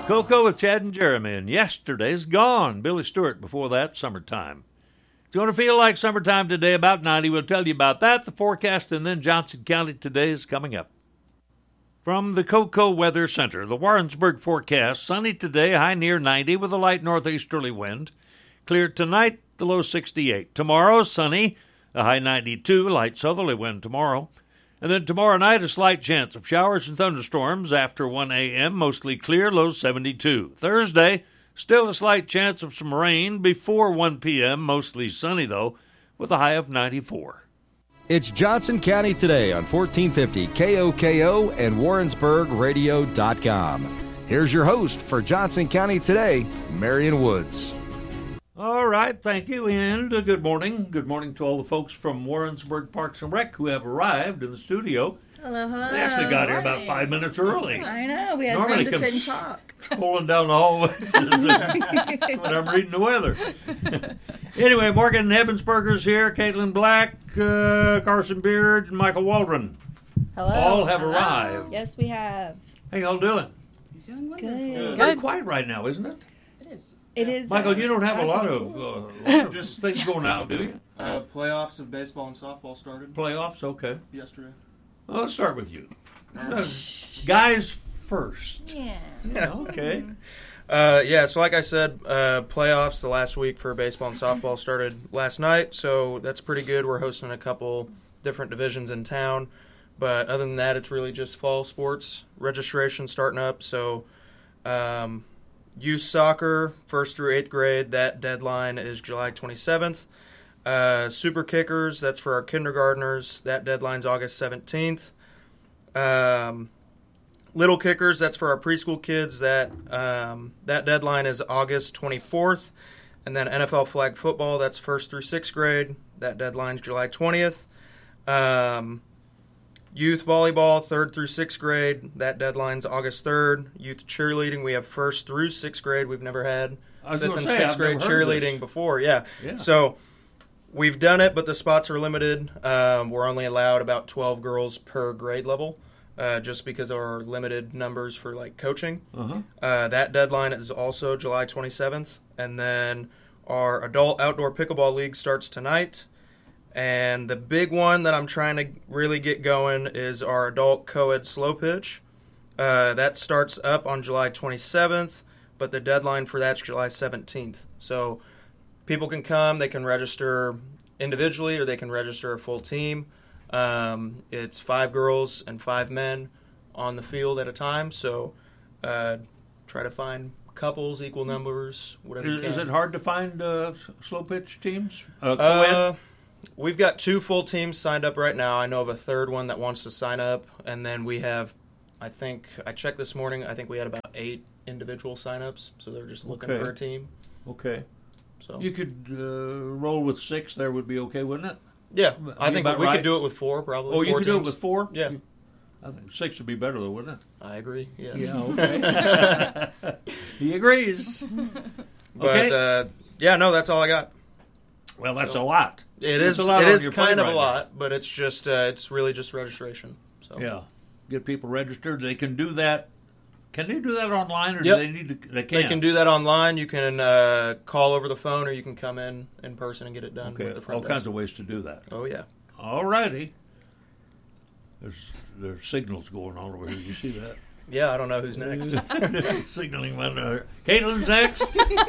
Coco with Chad and Jeremy, and yesterday's gone. Billy Stewart before that, summertime. It's going to feel like summertime today, about 90. We'll tell you about that, the forecast, and then Johnson County today is coming up. From the Coco Weather Center, the Warrensburg forecast, sunny today, high near 90 with a light northeasterly wind. Clear tonight, the low 68. Tomorrow, sunny, a high 92, light southerly wind tomorrow. And then tomorrow night, a slight chance of showers and thunderstorms after 1 a.m., mostly clear, low 72. Thursday, still a slight chance of some rain before 1 p.m., mostly sunny, though, with a high of 94. It's Johnson County Today on 1450 KOKO and WarrensburgRadio.com. Here's your host for Johnson County Today, Marion Woods. All right, thank you, and good morning. Good morning to all the folks from Warrensburg Parks and Rec who have arrived in the studio. Hello, hello. They actually got here about 5 minutes early. I know, we had time to sit and talk. Pulling down the hallway when I'm reading the weather. Anyway, Morgan Ebensberger's here, Caitlin Black, Carson Beard, and Michael Waldron. Hello. All have arrived. Yes, we have. How y'all doing? Doing wonderful. Good. Very quiet right now, isn't it? It is. It is. Michael, you don't have a lot of just things going out, do you? Playoffs of baseball and softball started Playoffs, okay. yesterday. Well, let's start with you. Guys first. Yeah. Okay. So like I said, playoffs the last week for baseball and softball started last night, so that's pretty good. We're hosting a couple different divisions in town, but other than that, it's really just fall sports registration starting up. So youth soccer, 1st through 8th grade, that deadline is July 27th. Super Kickers, that's for our kindergartners. That deadline's August 17th. Little Kickers, that's for our preschool kids. That deadline is August 24th. And then NFL flag football, that's 1st through 6th grade. That deadline's July 20th. Youth volleyball, 3rd through 6th grade. That deadline's August 3rd. Youth cheerleading, we have 1st through 6th grade. We've never had 5th and 6th grade cheerleading before. Yeah. So we've done it, but the spots are limited. We're only allowed about 12 girls per grade level, just because of our limited numbers for coaching. That deadline is also July 27th, and then our adult outdoor pickleball league starts tonight. And the big one that I'm trying to really get going is our adult co-ed slow pitch. That starts up on July 27th, but the deadline for that's July 17th. So people can come, they can register individually, or they can register a full team. It's 5 girls and 5 men on the field at a time, so try to find couples, equal numbers, whatever you can. Is it hard to find slow pitch teams? Co-ed? We've got 2 full teams signed up right now. I know of a third one that wants to sign up, and then we have, I checked this morning, I think we had about 8 individual sign-ups, so they're just looking for a team. Okay. So you could roll with 6 there would be okay, wouldn't it? Yeah, I think we could do it with 4 probably. Oh, you could do it teams. with 4? Yeah. I think 6 would be better though, wouldn't it? I agree, yes. Yeah, okay. He agrees. But, that's all I got. Well, that's a lot. It is kind of a lot, but it's just it's really just registration. So yeah, get people registered. They can do that. Can they do that online, or Yep. do they need to? They can. They can do that online. You can call over the phone, or you can come in person and get it done. Okay, with the front all desk. kinds of ways to do that. Oh yeah. All righty. There's signals going on over here. You see that? Yeah, I don't know who's next. Signaling one another. Caitlin's next.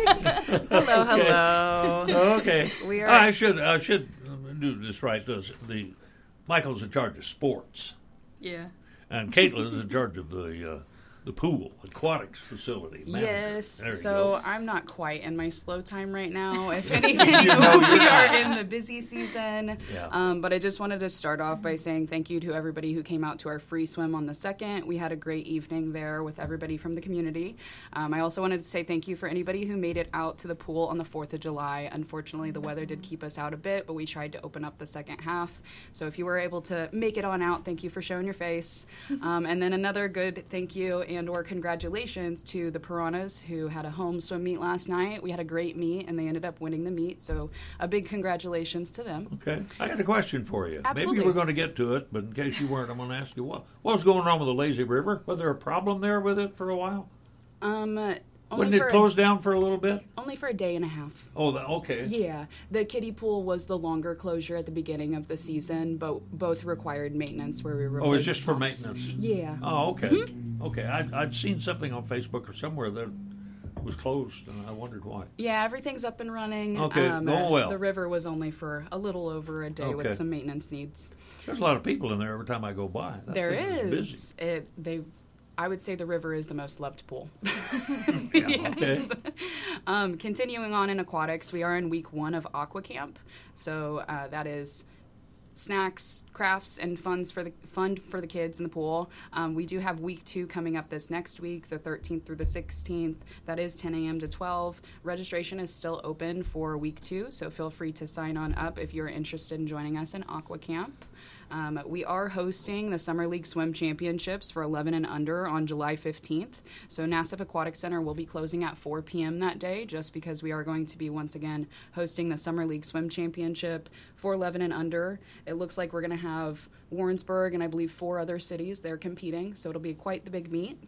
Hello. Okay. We are. I should do this right. Michael's in charge of sports, Yeah. and Caitlin is in charge of the pool aquatics facility. Yes. There you So go. I'm not quite in my slow time right now. If anything, we are in the busy season. Yeah. But I just wanted to start off by saying thank you to everybody who came out to our free swim on the 2nd. We had a great evening there with everybody from the community. I also wanted to say thank you for anybody who made it out to the pool on the 4th of July. Unfortunately, the weather did keep us out a bit, but we tried to open up the second half. So if you were able to make it on out, thank you for showing your face. And then another good thank you and or congratulations to the Piranhas who had a home swim meet last night. We had a great meet, and they ended up winning the meet. So a big congratulations to them. Okay. I got a question for you. Absolutely. Maybe we're going to get to it, but in case you weren't, I'm going to ask you what was going on with the lazy river? Was there a problem there with it for a while? Wouldn't it close down for a little bit? Only for a day and a half. Oh, okay. Yeah. The kiddie pool was the longer closure at the beginning of the season, but both required maintenance where we replaced Oh, it's just for pumps. maintenance? Yeah. Oh, okay. Mm-hmm. Okay. I'd seen something on Facebook or somewhere that was closed, and I wondered why. Yeah, everything's up and running. Okay, going well. The river was only for a little over a day with some maintenance needs. There's a lot of people in there every time I go by. There is. I would say the river is the most loved pool. Yeah, okay. Continuing on in aquatics, we are in week 1 of Aqua Camp. So that is snacks, crafts, and fun for the kids in the pool. We do have week 2 coming up this next week, the 13th through the 16th. That is 10 a.m. to 12. Registration is still open for week 2, so feel free to sign on up if you're interested in joining us in Aqua Camp. We are hosting the Summer League Swim Championships for 11 and under on July 15th. So Nassau Aquatic Center will be closing at 4 p.m. that day just because we are going to be once again hosting the Summer League Swim Championship for 11 and under. It looks like we're going to have Warrensburg and I believe 4 other cities there competing, so it'll be quite the big meet.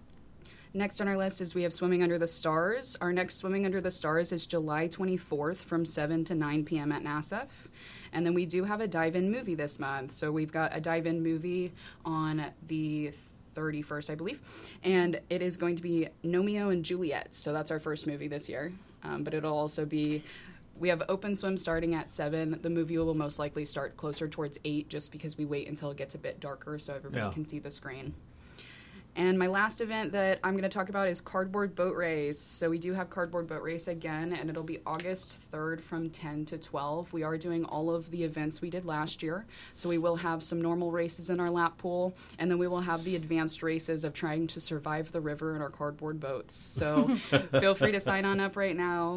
Next on our list is we have Swimming Under the Stars. Our next Swimming Under the Stars is July 24th from 7 to 9 p.m. at Nassau. And then we do have a dive-in movie this month. So we've got a dive-in movie on the 31st, I believe. And it is going to be Romeo and Juliet. So that's our first movie this year. But it'll also be... We have open swim starting at 7. The movie will most likely start closer towards 8 just because we wait until it gets a bit darker so everybody can see the screen. And my last event that I'm going to talk about is Cardboard Boat Race. So we do have Cardboard Boat Race again, and it'll be August 3rd from 10 to 12. We are doing all of the events we did last year. So we will have some normal races in our lap pool, and then we will have the advanced races of trying to survive the river in our cardboard boats. So feel free to sign on up right now.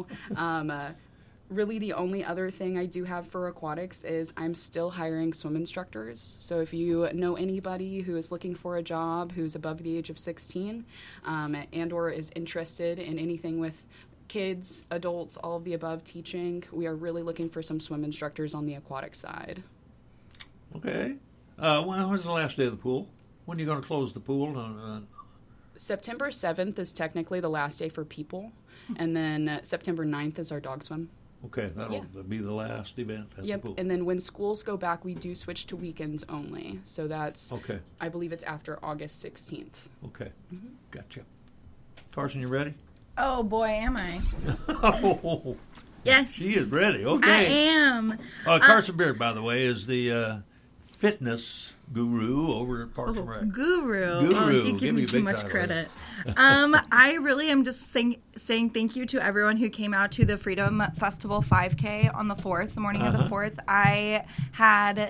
Really, the only other thing I do have for aquatics is I'm still hiring swim instructors. So if you know anybody who is looking for a job who's above the age of 16 and or is interested in anything with kids, adults, all of the above teaching, we are really looking for some swim instructors on the aquatic side. Okay. When's the last day of the pool? When are you going to close the pool? September 7th is technically the last day for people. And then September 9th is our dog swim. Okay, that'll be the last event at the pool. And then when schools go back, we do switch to weekends only. So that's, I believe it's after August 16th. Okay, Gotcha. Carson, you ready? Oh, boy, am I. Oh, yes. She is ready, okay. I am. Carson Beard, by the way, is the fitness guru over at Parks and Rec. Guru. Oh, you give me too much credit. I really am just saying thank you to everyone who came out to the Freedom Festival 5K on the 4th, the morning of the 4th. I had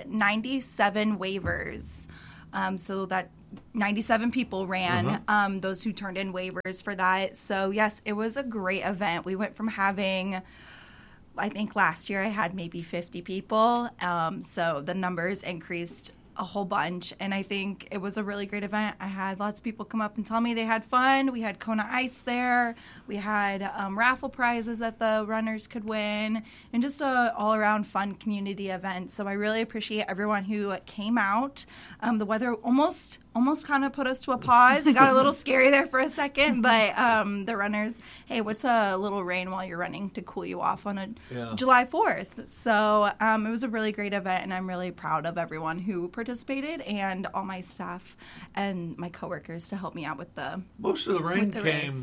97 waivers. So that 97 people ran, those who turned in waivers for that. So, yes, it was a great event. We went from having... I think last year I had maybe 50 people, so the numbers increased a whole bunch, and I think it was a really great event. I had lots of people come up and tell me they had fun. We had Kona Ice there. We had raffle prizes that the runners could win, and just a all-around fun community event. So I really appreciate everyone who came out. The weather almost kind of put us to a pause. It got a little scary there for a second, but the runners, hey, what's a little rain while you're running to cool you off on a July 4th? So it was a really great event, and I'm really proud of everyone who participated and all my staff and my coworkers to help me out with the Most of the rain came,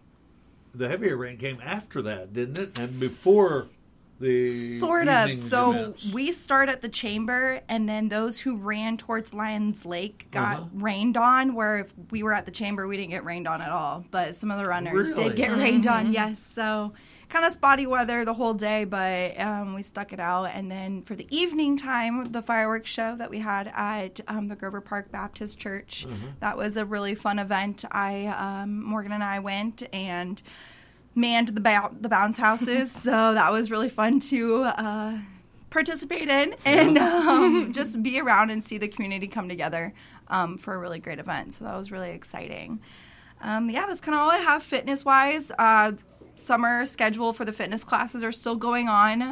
the heavier rain came after that, didn't it? And before the sort of. So events. We start at the chamber, and then those who ran towards Lions Lake got rained on, where if we were at the chamber, we didn't get rained on at all. But some of the runners did get rained on, yes. So kind of spotty weather the whole day, but we stuck it out. And then for the evening time, the fireworks show that we had at the Grover Park Baptist Church, that was a really fun event. Morgan and I went and manned the bounce houses, so that was really fun to participate in and just be around and see the community come together for a really great event. So that was really exciting. That's kind of all I have fitness-wise. Summer schedule for the fitness classes are still going on.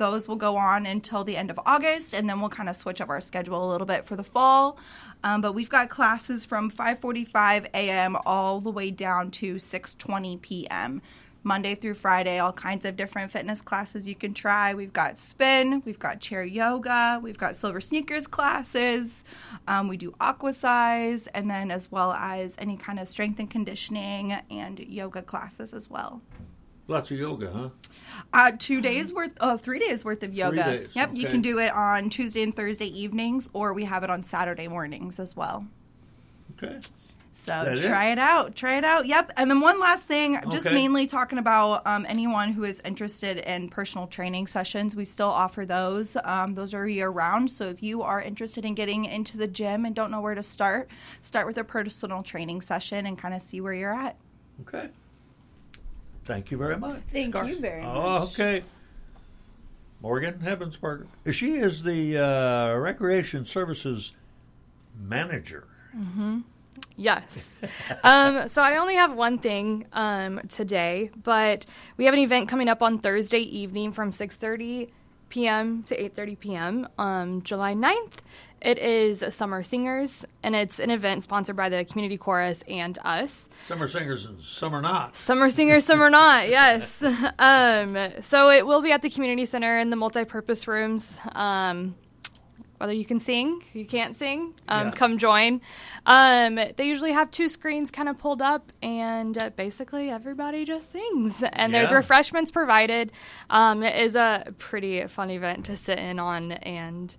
those will go on until the end of August, and then we'll kind of switch up our schedule a little bit for the fall. But we've got classes from 5:45 a.m. all the way down to 6:20 p.m. Monday through Friday, all kinds of different fitness classes you can try. We've got spin, we've got chair yoga, we've got silver sneakers classes, we do aqua size, and then as well as any kind of strength and conditioning and yoga classes as well. Lots of yoga, huh? 3 days worth of yoga. 3 days. Yep, okay. You can do it on Tuesday and Thursday evenings, or we have it on Saturday mornings as well. Okay. So try it out. Yep. And then one last thing, just mainly talking about anyone who is interested in personal training sessions. We still offer those. Those are year round. So if you are interested in getting into the gym and don't know where to start with a personal training session and kind of see where you're at. Okay. Thank you very much. Thank you very much. Oh, okay. Morgan Hebensberger. She is the Recreation Services Manager. Mm-hmm. Yes. So I only have one thing today, but we have an event coming up on Thursday evening from 6:30 p.m. to 8:30 p.m. July 9th. It is Summer Singers, and it's an event sponsored by the Community Chorus and us. Summer Singers and Summer Not. Summer Singers, Summer Not, yes. So it will be at the Community Center in the multi-purpose rooms. Whether you can sing, you can't sing, come join. They usually have 2 screens kind of pulled up, and basically everybody just sings. And there's refreshments provided. It is a pretty fun event to sit in on and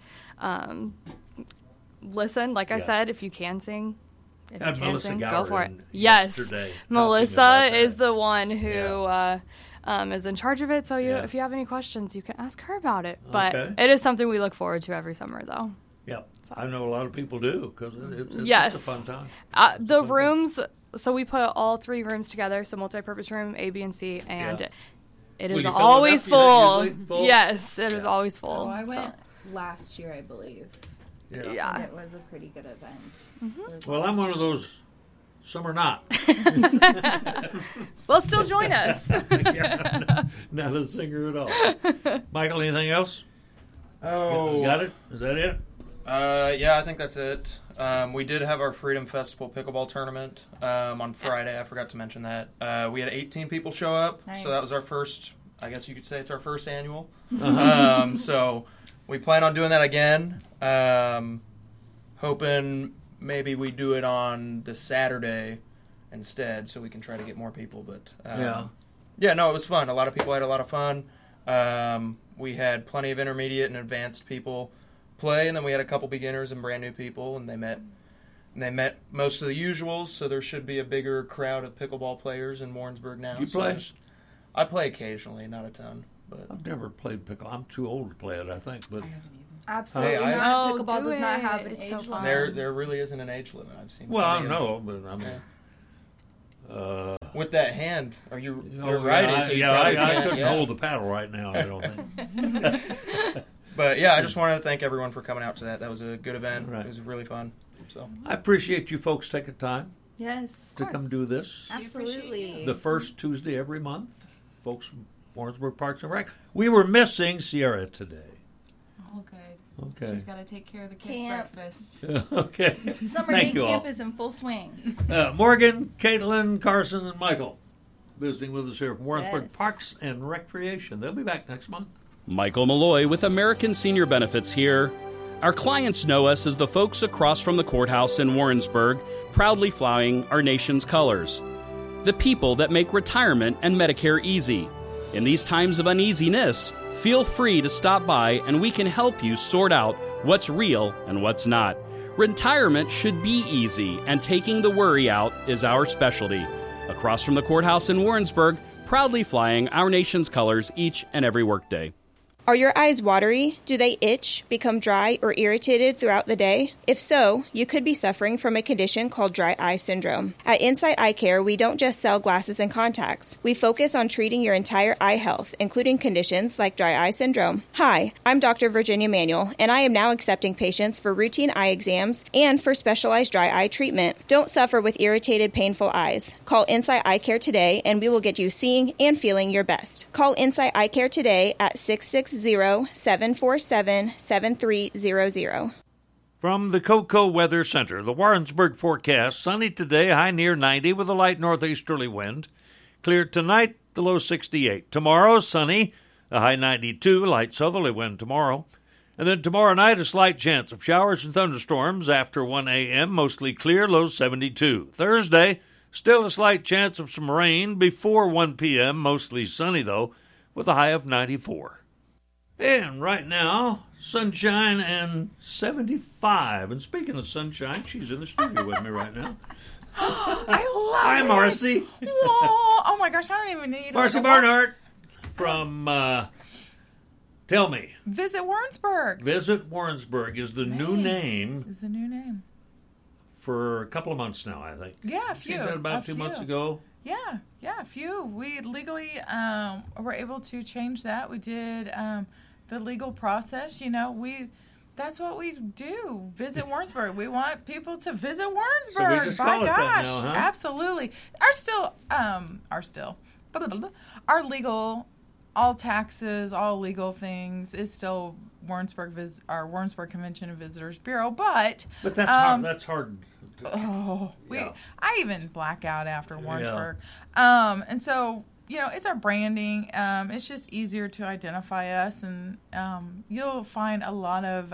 listen. Like I said, if you can sing, if you can sing, go for it. Yes, Melissa is the one who is in charge of it. So if you have any questions, you can ask her about it. But it is something we look forward to every summer, though. Yeah, so. I know a lot of people do because it's a fun time. The rooms, so we put all 3 rooms together, so multi-purpose room, A, B, and C, and it is always full. Yes, it is always full. Oh, I went last year, I believe. Yeah. And it was a pretty good event. Mm-hmm. Well, I'm one of those Summer Not. Well, still join us. Not a singer at all. Michael, anything else? Oh. Got it? Is that it? Yeah, I think that's it. We did have our Freedom Festival pickleball tournament on Friday. I forgot to mention that. We had 18 people show up, so that was our first, I guess you could say it's our first annual. So we plan on doing that again. Hoping maybe we do it on the Saturday instead so we can try to get more people. But no, it was fun. A lot of people had a lot of fun. We had plenty of intermediate and advanced people play, and then we had a couple beginners and brand new people, and they met most of the usuals, so there should be a bigger crowd of pickleball players in Warrensburg now. You play? I play occasionally, not a ton. But I've never played pickleball. I'm too old to play it, I think. But absolutely not. Pickleball does not have an age limit. There really isn't an age limit. I've seen. Well, I don't know, but I mean, with that hand, you're righty. So I couldn't hold the paddle right now. I don't think. But I just wanted to thank everyone for coming out to that. That was a good event. Right. It was really fun. So I appreciate you folks taking time. Yes, to come do this. Absolutely. The first Tuesday every month, folks from Warrensburg Parks and Rec. We were missing Sierra today. Oh, good. She's got to take care of the kids' breakfast. Okay. Summer day camp is in full swing. Morgan, Caitlin, Carson, and Michael visiting with us here from Warrensburg Parks and Recreation. They'll be back next month. Michael Malloy with American Senior Benefits here. Our clients know us as the folks across from the courthouse in Warrensburg, proudly flying our nation's colors. The people that make retirement and Medicare easy. In these times of uneasiness, feel free to stop by and we can help you sort out what's real and what's not. Retirement should be easy, and taking the worry out is our specialty. Across from the courthouse in Warrensburg, proudly flying our nation's colors each and every workday. Are your eyes watery? Do they itch, become dry, or irritated throughout the day? If so, you could be suffering from a condition called dry eye syndrome. At Insight Eye Care, we don't just sell glasses and contacts. We focus on treating your entire eye health, including conditions like dry eye syndrome. Hi, I'm Dr. Virginia Manuel, and I am now accepting patients for routine eye exams and for specialized dry eye treatment. Don't suffer with irritated, painful eyes. Call Insight Eye Care today, and we will get you seeing and feeling your best. Call Insight Eye Care today at 660 660-747-7300. From the Cocoa Weather Center, the Warrensburg forecast: sunny today, high near 90 with a light northeasterly wind. Clear tonight, the low 68. Tomorrow, sunny, a high 92, light southerly wind tomorrow. And then tomorrow night, a slight chance of showers and thunderstorms after 1 a.m., mostly clear, low 72. Thursday, still a slight chance of some rain before 1 p.m., mostly sunny, though, with a high of 94. And right now, sunshine and 75. And speaking of sunshine, she's in the studio with me right now. I love Hi, it. Marcy. Whoa. Oh, my gosh, I don't even need Marcy Barnhart from... Tell me. Visit Warrensburg. Visit Warrensburg is the new name. Is the new name. For a couple of months now, I think. Yeah, a few. She did about 2 months ago. Yeah, a few. We legally were able to change that. We did the legal process. You know, that's what we do. Visit Warrensburg. We want people to visit Warrensburg. So we just call it that now, huh? Absolutely. Our legal, all taxes, all legal things is still our Warrensburg Convention and Visitors Bureau. But that's hard. That's hard. I even black out after Warrensburg. Yeah. And so, you know, it's our branding. It's just easier to identify us, and you'll find a lot of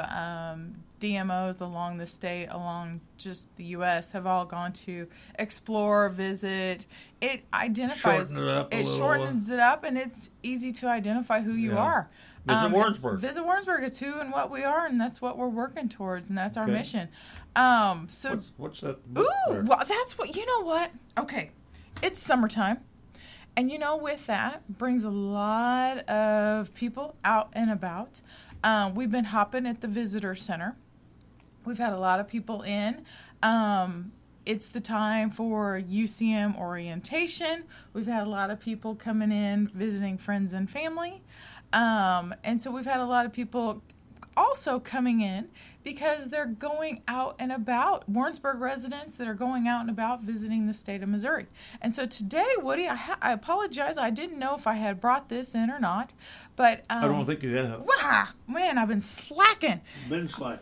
DMOs along the state, along just the U.S., have all gone to explore, visit. It identifies, it shortens it up, and it's easy to identify who you are. Visit Warrensburg. Visit Warrensburg. It's who and what we are, and that's what we're working towards, and that's our mission. So what's that? Well, that's what, you know what? Okay, it's summertime. And, you know, with that brings a lot of people out and about. We've been hopping at the visitor center. We've had a lot of people in. It's the time for UCM orientation. We've had a lot of people coming in, visiting friends and family. And so we've had a lot of people also coming in because they're going out and about, Warrensburg residents that are going out and about visiting the state of Missouri. And so today, Woody, I apologize. I didn't know if I had brought this in or not, but I don't think you have. Wow, man, I've been slacking. Slacker.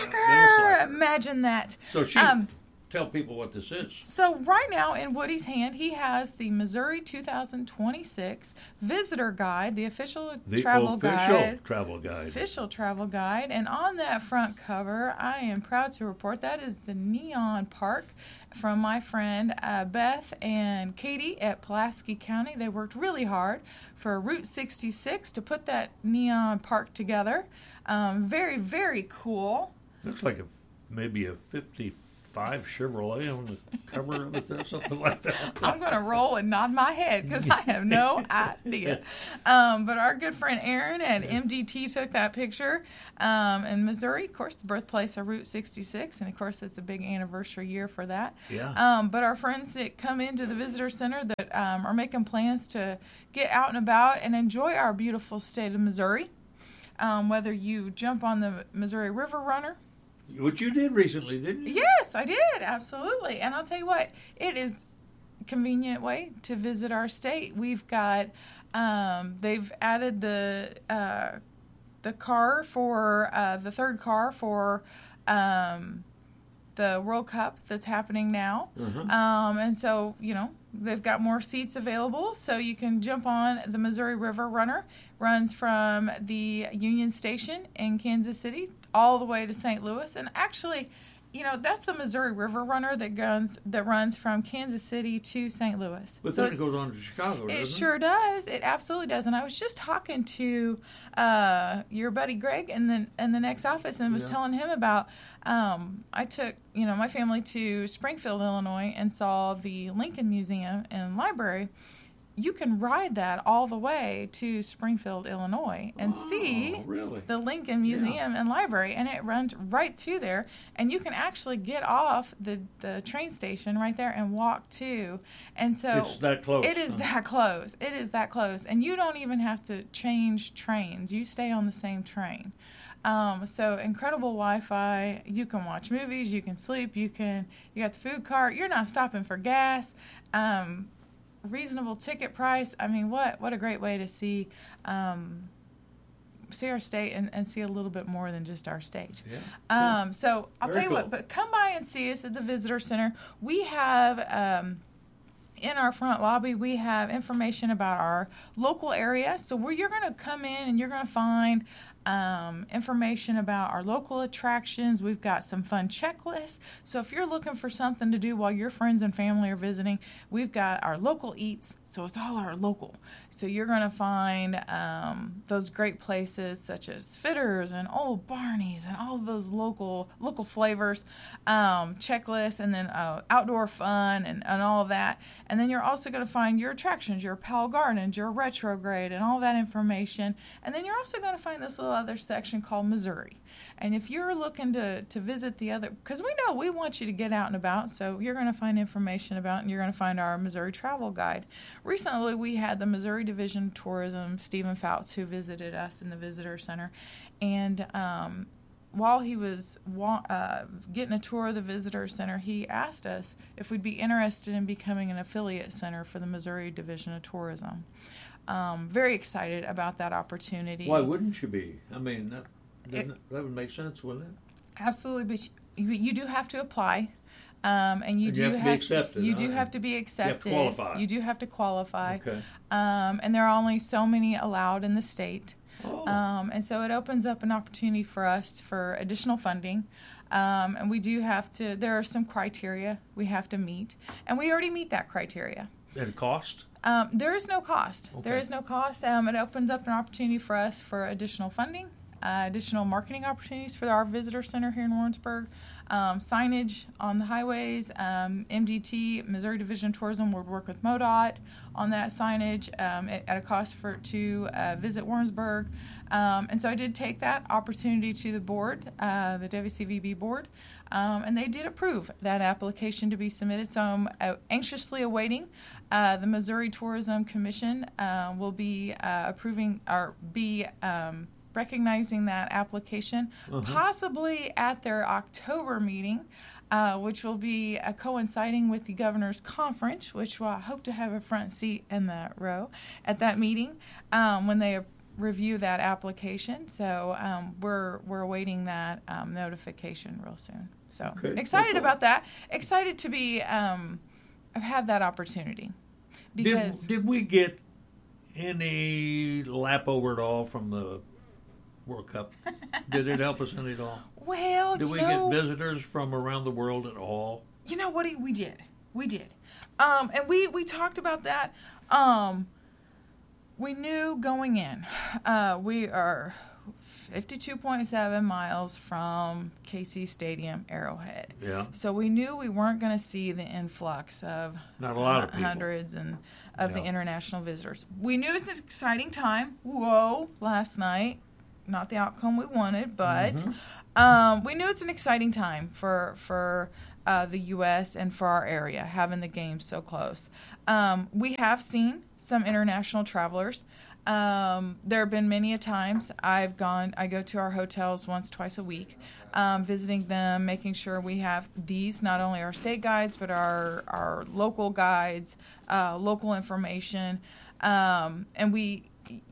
Imagine that. So tell people what this is. So right now in Woody's hand, he has the Missouri 2026 Visitor Guide, the official travel guide. Official travel guide. And on that front cover, I am proud to report that is the Neon Park from my friend Beth and Katie at Pulaski County. They worked really hard for Route 66 to put that Neon Park together. Very, very cool. Looks like maybe a 55 Chevrolet on the cover of it or something like that. I'm going to roll and nod my head because I have no idea. But our good friend Aaron at MDT took that picture. In Missouri, of course, the birthplace of Route 66, and of course, it's a big anniversary year for that. Yeah. But our friends that come into the visitor center that are making plans to get out and about and enjoy our beautiful state of Missouri, whether you jump on the Missouri River Runner, which you did recently, didn't you? Yes, I did, absolutely. And I'll tell you what, it is a convenient way to visit our state. We've got, they've added the car for, the third car for the World Cup that's happening now. And so, you know, they've got more seats available, so you can jump on the Missouri River Runner. Runs from the Union Station in Kansas City all the way to St. Louis. And actually, you know, that's the Missouri River Runner that runs from Kansas City to St. Louis. But then it goes on to Chicago, doesn't it? It sure does. It absolutely does. And I was just talking to your buddy Greg in the next office and was telling him about, I took, you know, my family to Springfield, Illinois, and saw the Lincoln Museum and Library. You can ride that all the way to Springfield, Illinois, and see the Lincoln Museum and Library, and it runs right to there. And you can actually get off the train station right there and walk to. And so it's that close. It is that close. It is that close, and you don't even have to change trains. You stay on the same train. So incredible Wi-Fi. You can watch movies. You can sleep. You got the food cart. You're not stopping for gas. Reasonable ticket price. I mean, what a great way to see our state and see a little bit more than just our state. Yeah. Cool. So I'll tell you what, but come by and see us at the Visitor Center. We have in our front lobby, we have information about our local area. So where you're going to come in and you're going to find information about our local attractions. We've got some fun checklists. So if you're looking for something to do while your friends and family are visiting, we've got our local eats. So it's all our local. So you're going to find those great places such as Fitters and Old Barney's and all of those local flavors, checklists, and then outdoor fun and all of that. And then you're also going to find your attractions, your Powell Gardens, your retrograde, and all that information. And then you're also going to find this little other section called Missouri. And if you're looking to visit the other, because we want you to get out and about, so you're going to find information about, and you're going to find our Missouri travel guide. Recently, we had the Missouri Division of Tourism, Stephen Fouts, who visited us in the Visitor Center. And while he was getting a tour of the Visitor Center, he asked us if we'd be interested in becoming an affiliate center for the Missouri Division of Tourism. Very excited about that opportunity. Why wouldn't you be? I mean, that would make sense, wouldn't it? Absolutely, but you do have to apply, and you do have to be accepted. You do have to be accepted. You have to qualify. You do have to qualify. Okay. And there are only so many allowed in the state. Oh. And so it opens up an opportunity for us for additional funding. And we do have to. There are some criteria we have to meet, and we already meet that criteria. And cost? There is no cost. Okay. There is no cost. It opens up an opportunity for us for additional funding, additional marketing opportunities for our visitor center here in Warrensburg, signage on the highways. MDT, Missouri Division of Tourism, will work with MoDOT on that signage at a cost to visit Warrensburg. And so I did take that opportunity to the board, the WCVB board, and they did approve that application to be submitted. So I'm anxiously awaiting. The Missouri Tourism Commission will be approving or be recognizing that application, possibly at their October meeting, which will be coinciding with the governor's conference, which I hope to have a front seat in the row at that meeting when they review that application. So we're awaiting that notification real soon. So excited about that. Excited to be have that opportunity. Because did we get any lap over at all from the World Cup? Did it help us any at all? Well, did we get visitors from around the world at all? You know what? We did. And we talked about that. We knew going in. We are 52.7 miles from KC Stadium, Arrowhead. Yeah. So we knew we weren't going to see the influx of not a lot of hundreds of the international visitors. We knew it's an exciting time. Whoa, last night. Not the outcome we wanted, but we knew it's an exciting time for the U.S. and for our area, having the games so close. We have seen some international travelers. There have been many a times I go to our hotels twice a week, visiting them, making sure we have these, not only our state guides, but our local guides, local information. And we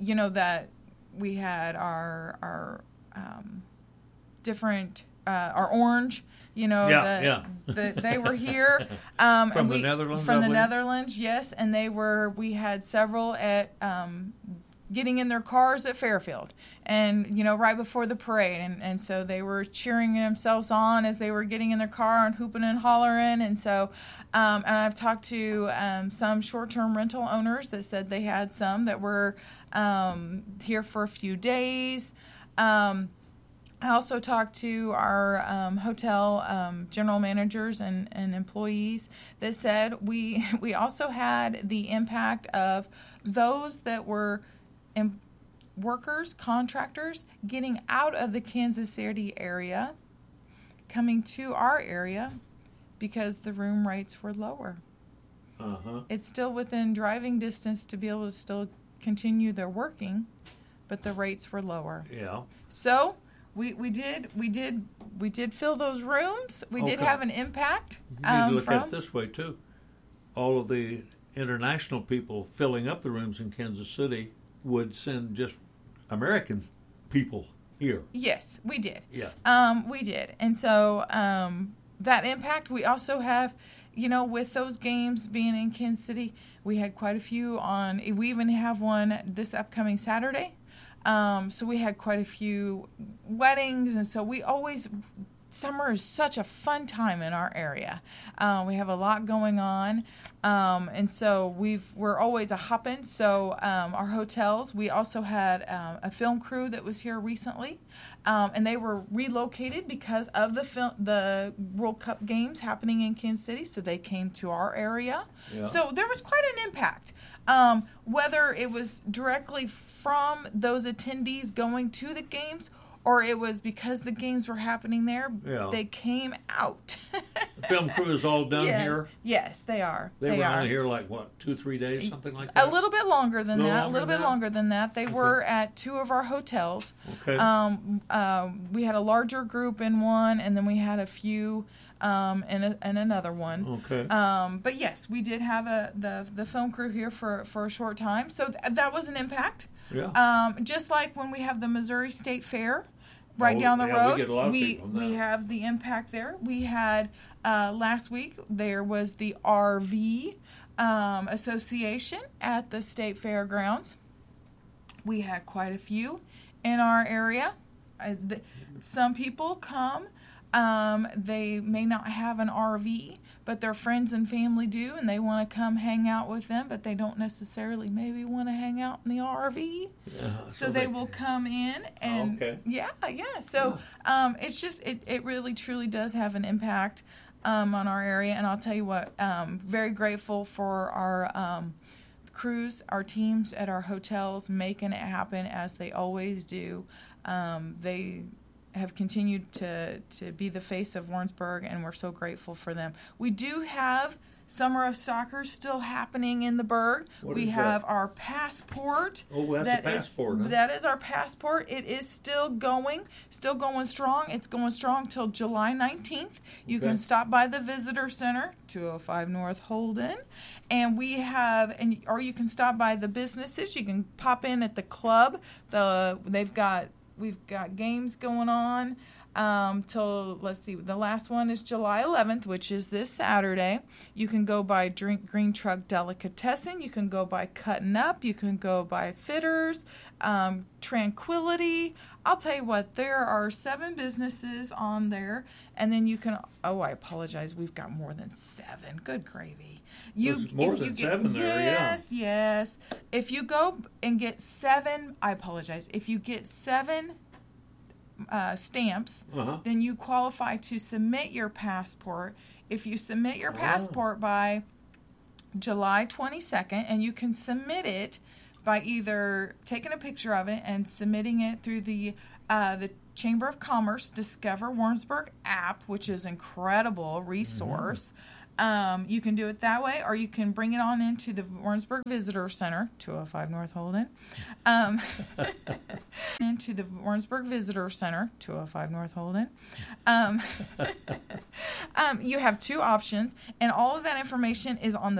had our different, our orange, they were here. From the Netherlands? From the Netherlands, yes. And we had several at, getting in their cars at Fairfield and, right before the parade. And so they were cheering themselves on as they were getting in their car and hooping and hollering. And so, and I've talked to some short-term rental owners that said they had some that were here for a few days. I also talked to our hotel general managers and employees that said we also had the impact of those that were workers, contractors, getting out of the Kansas City area, coming to our area because the room rates were lower. It's still within driving distance to be able to still continue their working, but the rates were lower. Yeah. So we did fill those rooms. We did have an impact. You need to look at it this way too. All of the international people filling up the rooms in Kansas City would send just American people here. Yes, we did. Yeah. We did. And so that impact, we also have, with those games being in Kansas City, we had quite a few on. We even have one this upcoming Saturday. So we had quite a few weddings, and so summer is such a fun time in our area. We have a lot going on, and so we're always a hopping. So our hotels, we also had a film crew that was here recently, and they were relocated because of the World Cup games happening in Kansas City. So they came to our area. Yeah. So there was quite an impact, whether it was directly from those attendees going to the games, or it was because the games were happening there. Yeah. They came out. The film crew is all done here? Yes, they are. They were only here 2-3 days, something like that? A little bit longer than that. They were at 2 of our hotels. Okay. We had a larger group in one, and then we had a few in another one. Okay. But yes, we did have the film crew here for a short time. So that was an impact. Yeah. Just like when we have the Missouri State Fair down the road, we get a lot of people from that. We have the impact there. We had last week there was the RV Association at the State Fairgrounds. We had quite a few in our area. Some people come. They may not have an RV, but their friends and family do, and they want to come hang out with them, but they don't necessarily maybe want to hang out in the RV. Yeah, so they will come in and So it's just it really truly does have an impact on our area, and I'll tell you what, very grateful for our crews, our teams at our hotels making it happen as they always do. They have continued to be the face of Warrensburg, and we're so grateful for them. We do have Summer of Soccer still happening in the Burg. We have our passport. Oh, that's a passport. That is our passport. It is still going strong. It's going strong till July 19th. You can stop by the Visitor Center, 205 North Holden, and or you can stop by the businesses. You can pop in at the club. We've got games going on till, let's see, the last one is July 11th, which is this Saturday. You can go by Green Truck Delicatessen. You can go by Cutting Up. You can go by Fitters, Tranquility. I'll tell you what, there are 7 businesses on there. And then you can, I apologize, we've got more than 7. Good gravy. There's more than 7 there, Yes. If you go and get 7, I apologize. If you get 7 stamps, then you qualify to submit your passport. If you submit your passport by July 22nd, and you can submit it by either taking a picture of it and submitting it through the Chamber of Commerce Discover Warrensburg app, which is an incredible resource. You can do it that way, or you can bring it on into the Warrensburg Visitor Center, 205 North Holden. Into the Warrensburg Visitor Center, 205 North Holden. You have 2 options, and all of that information is on the